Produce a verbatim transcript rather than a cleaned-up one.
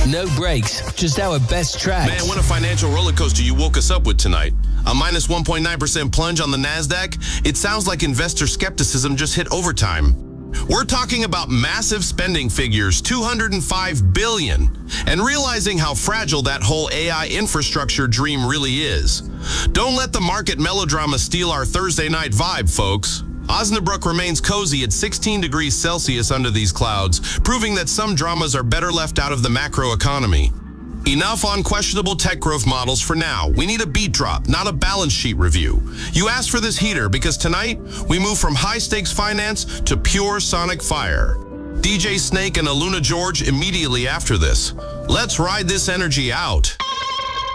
No breaks, just our best tracks. Man, what a financial roller coaster you woke us up with tonight. A minus one point nine percent plunge on the NASDAQ? It sounds like investor skepticism just hit overtime. We're talking about massive spending figures, two hundred five billion dollars, and realizing how fragile that whole A I infrastructure dream really is. Don't let the market melodrama steal our Thursday night vibe, folks. Osnabrück remains cozy at sixteen degrees Celsius under these clouds, proving that some dramas are better left out of the macro economy. Enough on questionable tech growth models for now. We need a beat drop, not a balance sheet review. You asked for this heater because tonight, we move from high-stakes finance to pure sonic fire. D J Snake and Aluna George immediately after this. Let's ride this energy out.